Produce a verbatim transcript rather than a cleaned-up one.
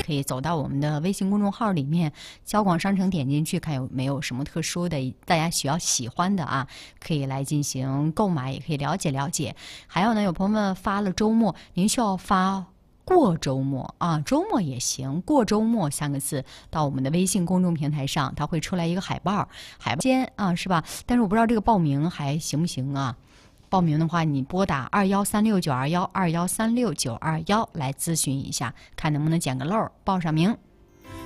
可以走到我们的微信公众号里面，交广商城点进去，看有没有什么特殊的大家需要喜欢的啊，可以来进行购买，也可以了解了解。还有呢，有朋友们发了周末，您需要发过周末啊，周末也行，过周末三个字到我们的微信公众平台上，它会出来一个海报，海报间啊是吧？但是我不知道这个报名还行不行啊？报名的话，你拨打二幺三六九二幺二幺三六九二幺来咨询一下，看能不能捡个漏报上名。